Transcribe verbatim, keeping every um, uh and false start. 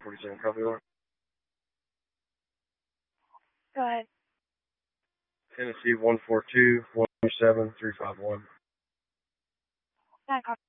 forty-seven, copy that. Go ahead. Tennessee one four two, one seven, three five one. Nine, copy.